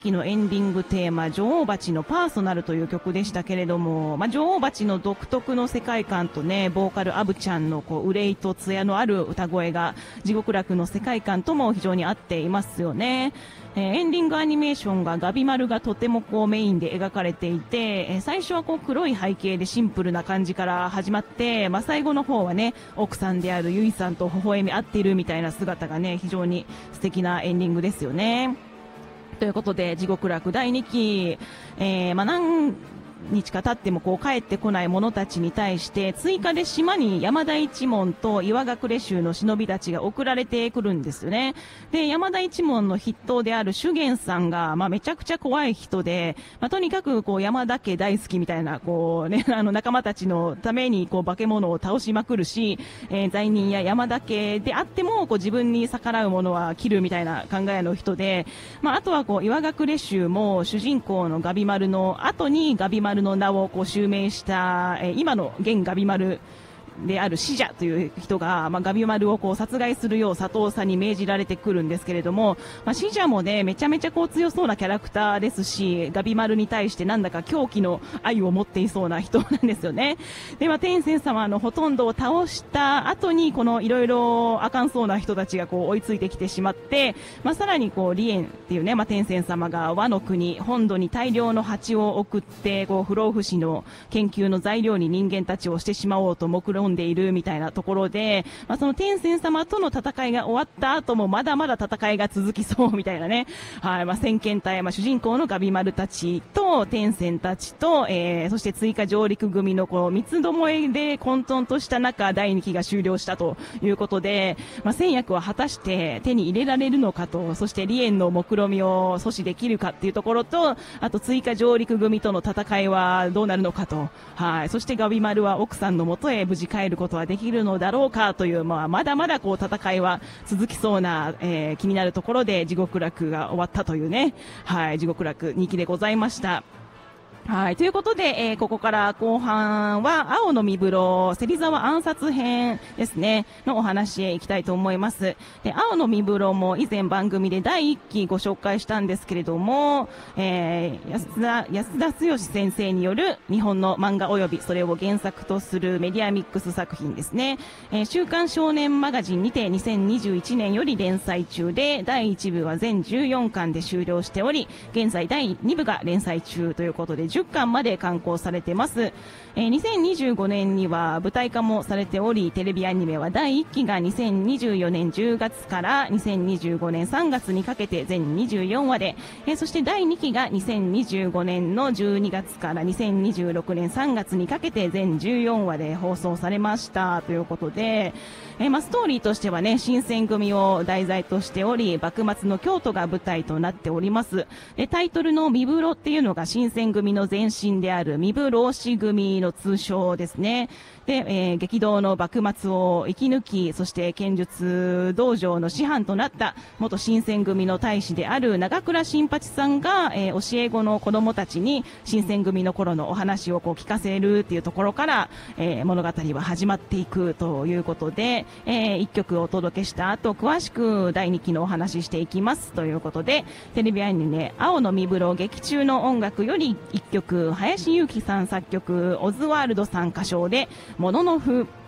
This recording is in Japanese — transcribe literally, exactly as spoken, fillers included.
期のエンディングテーマ、女王蜂のパーソナルという曲でしたけれども、まあ、女王蜂の独特の世界観とね、ボーカルアブちゃんのこう憂いと艶のある歌声が地獄楽の世界観とも非常に合っていますよね。えー、エンディングアニメーションがガビ丸がとてもこうメインで描かれていて、えー、最初はこう黒い背景でシンプルな感じから始まって、まあ、最後の方はね、奥さんであるゆいさんと微笑み合っているみたいな姿がね、非常に素敵なエンディングですよね。ということで、地獄楽だいにき、えー、まあ、何日か経ってもこう帰ってこない者たちに対して追加で島に山田一門と岩隠衆の忍びたちが送られてくるんですよね。で、山田一門の筆頭である修験さんが、まあ、めちゃくちゃ怖い人で、まあ、とにかくこう山田家大好きみたいな、こうね、あの仲間たちのためにこう化け物を倒しまくるし、えー、罪人や山田家であってもこう自分に逆らう者は切るみたいな考えの人で、まあ、あとはこう岩隠衆も主人公のガビ丸の後にガビ丸の名をこう襲名した、えー、今の現ガビ丸である死者という人が、まあ、ガビ丸をこう殺害するよう佐藤さんに命じられてくるんですけれども、まあ、死者もねめちゃめちゃこう強そうなキャラクターですし、ガビ丸に対してなんだか狂気の愛を持っていそうな人なんですよね。で、まあ、天仙様のほとんどを倒した後にこのいろいろあかんそうな人たちがこう追いついてきてしまって、まあ、さらにこう離縁っていうね、まあ、天仙様が和の国本土に大量の蜂を送ってこう不老不死の研究の材料に人間たちをしてしまおうと目論んでいるみたいなところで、まあ、その天仙様との戦いが終わった後もまだまだ戦いが続きそうみたいなね、はい、まあ、先遣隊、まあ、主人公のガビ丸たちと天仙たちと、えー、そして追加上陸組のこう三つどもえで混沌とした中だいにきが終了したということで、まあ、戦略は果たして手に入れられるのかと、そして離縁の目論みを阻止できるかっていうところと、あと追加上陸組との戦いはどうなるのかと、はい、そしてガビ丸は奥さんの元へ無事帰ることはできるのだろうかという、まあ、まだまだこう戦いは続きそうな、えー、気になるところで地獄楽が終わったというね、はい、地獄楽にきでございました。はい。ということで、えー、ここから後半は、青の身風呂、芹沢暗殺編ですね、のお話へ行きたいと思います。で、青の身風呂も以前番組でだいいっきご紹介したんですけれども、えー、安田、安田剛先生による日本の漫画及びそれを原作とするメディアミックス作品ですね。えー、週刊少年マガジンにてにせんにじゅういちねんより連載中で、だいいちぶは全じゅうよんかんで終了しており、現在だいにぶが連載中ということで、じゅっかんまで刊行されてます。えー、にせんにじゅうごねんには舞台化もされており、テレビアニメはだいいっきがにせんにじゅうよねんじゅうがつからにせんにじゅうごねんさんがつにかけて全にじゅうよんわで、えー、そしてだいにきがにせんにじゅうごねんのじゅうにがつからにせんにじゅうろくねんさんがつにかけて全じゅうよんわで放送されましたということで、えー、まあ、ストーリーとしてはね、新選組を題材としており、幕末の京都が舞台となっております。で、タイトルの身風呂っていうのが新選組の前身である身風浪士組の通称ですね。で、えー、激動の幕末を生き抜き、そして剣術道場の師範となった元新選組の大使である長倉新八さんが、えー、教え子の子供たちに新選組の頃のお話をこう聞かせるっていうところから、えー、物語は始まっていくということで、えー、いっきょくお届けした後、詳しくだいにきのお話ししていきますということで、テレビアニメ青の身風呂劇中の音楽よりいっきょく、林裕樹さん作曲、オズワルドさん歌唱でもののふ